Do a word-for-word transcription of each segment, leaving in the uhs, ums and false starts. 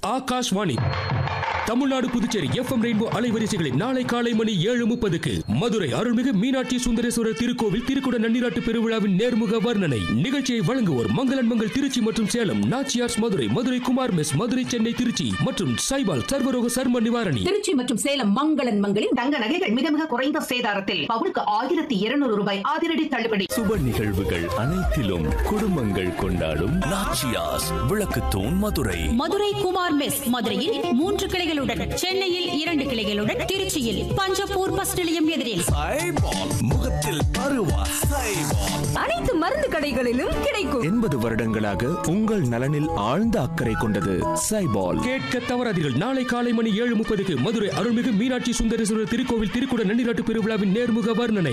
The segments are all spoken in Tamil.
Akashvani Tamil Nadu Puducherry F M rainbow அலைவரிசைகளில் நாளை காலை மணி ஏழு முப்பதுக்கு மதுரை அருள்மிகு மீனாட்சி சுந்தரேஸ்வரர் திருக்கோவில் திருக்குட நன்னிராட்டு பெருவிழாவின் நேர்முக வர்ணனை. நிகழ்ச்சியை வழங்குவோர் மங்களன் மங்கள் திருச்சி மற்றும் சேலம், நாச்சியார்ஸ் மதுரை, மதுரை குமார் மெஸ் மதுரை, சென்னை திருச்சி மற்றும் சைபால் சர்வரோக சர்ம நிவாரணி. திருச்சி மற்றும் சேலம் மங்களன் மங்களில் தங்க நகைகள் மிக மிக குறைந்த சேதாரத்தில் பவுனுக்கு ஆயிரத்தி இருநூறு ரூபாய் அதிரடி தள்ளுபடி. சுப நிகழ்வுகள் அனைத்திலும் குடும்பங்கள் கொண்டாடும் நாச்சியார்ஸ் விளக்குத்தூண் மதுரை. மதுரை குமார் மெஸ் மதுரையில் மூன்று கிளைகள், சென்னையில் இரண்டு கிளைகளுடன், திருச்சியில் பஞ்சப்பூர் பஸ் நிலையம் எதிரில் முகத்தில் பருவா அனைத்து மருந்து கடைகளிலும் கிடைக்கும். எண்பது வருடங்களாக உங்கள் நலனில் ஆழ்ந்த அக்கறை கொண்டது சைபால். கேட்க தவறாதீர்கள். நாளை காலை மணி ஏழு முப்பதுக்கு மதுரை அருள்மிகு மீனாட்சி சுந்தரேஸ்வரர் திருக்கோவில் திருக்குட நன்னிராட்டு பெருவிழாவின் நேர்முக வர்ணனை.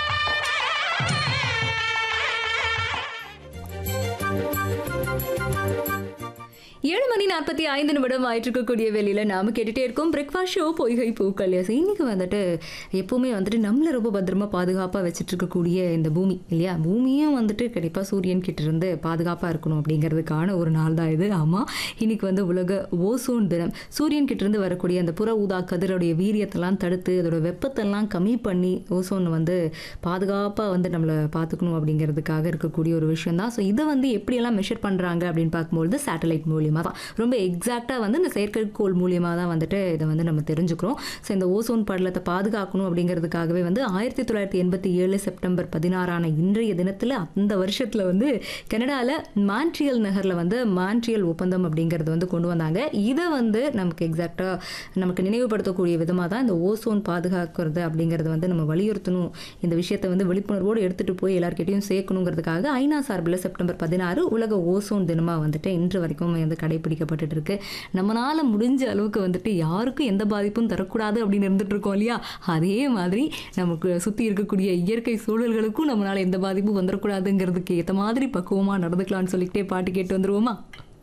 ஏழு மணி நாற்பத்தி ஐந்து நிமிடம் ஆயிட்டிருக்கக்கூடிய வேலையில் நாம் கேட்டுகிட்டே இருக்கோம் பிரேக்ஃபாஸ்ட் ஷோ பொய்கை பூக்கள். இன்னைக்கு வந்துட்டு எப்போவுமே வந்துட்டு நம்மளை ரொம்ப பத்திரமா பாதுகாப்பாக வச்சுட்டு இருக்கக்கூடிய இந்த பூமி இல்லையா, பூமியும் வந்துட்டு கண்டிப்பாக சூரியன் கிட்ட இருந்து பாதுகாப்பாக இருக்கணும் அப்படிங்கிறதுக்கான ஒரு நாள் தான் இது. ஆமாம், இன்னைக்கு வந்து உலக ஓசோன் தினம். சூரியன் கிட்ட இருந்து வரக்கூடிய அந்த புற ஊதா கதிரோடைய வீரியத்தெல்லாம் தடுத்து அதோட வெப்பத்தெல்லாம் கம்மி பண்ணி ஓசோன் வந்து பாதுகாப்பாக வந்து நம்மளை பார்த்துக்கணும் அப்படிங்கிறதுக்காக இருக்கக்கூடிய ஒரு விஷயம் தான். ஸோ இதை வந்து எப்படியெல்லாம் மெஷர் பண்ணுறாங்க அப்படின்னு பார்க்கும்பொழுது சேட்டலைட் மூலியமாக தான், ரொம்ப எக்ஸாக்டாக வந்து இந்த செயற்கைக்கோள் மூலியமாக தான் வந்துட்டு இதை வந்து நம்ம தெரிஞ்சுக்கிறோம். ஸோ இந்த ஓசோன் படலத்தை பாதுகாக்கணும் அப்படிங்கிறதுக்காகவே வந்து ஆயிரத்தி தொள்ளாயிரத்தி எண்பத்தி ஏழு செப்டம்பர் பதினாறான இன்றைய தினத்தில் அந்த வருஷத்தில் வந்து கனடாவில் மான்ட்ரியல் நகரில் வந்து மான்ட்ரியல் ஒப்பந்தம் அப்படிங்கிறது வந்து கொண்டு வந்தாங்க. இதை வந்து நமக்கு எக்ஸாக்டாக நமக்கு நினைவுபடுத்தக்கூடிய விதமாக தான் இந்த ஓசோன் பாதுகாக்கிறது அப்படிங்கிறது வந்து நம்ம வலியுறுத்தணும், இந்த விஷயத்தை வந்து விழிப்புணர்வோடு எடுத்துகிட்டு போய் எல்லாருக்கிட்டையும் சேர்க்கணுங்கிறதுக்காக ஐநா சார்பில் செப்டம்பர் பதினாறு உலக ஓசோன் தினமாக வந்துட்டு இன்று வரைக்கும் வந்து கடைபிடிக்கப்பட்டு இருக்கு. நம்மளால முடிஞ்ச அளவுக்கு வந்துட்டு யாருக்கும் எந்த பாதிப்பும் தரக்கூடாது அப்படின்னு இருந்துட்டு இருக்கோம் இல்லையா, அதே மாதிரி நமக்கு சுற்றி இருக்கக்கூடிய இயற்கை சூழல்களுக்கும் நம்மளால எந்த பாதிப்பும் வந்துடக்கூடாதுங்கிறதுக்கு ஏற்ற மாதிரி பக்குவமாக நடந்துக்கலாம்னு சொல்லிக்கிட்டே பாட்டு கேட்டு வந்துருவோமா.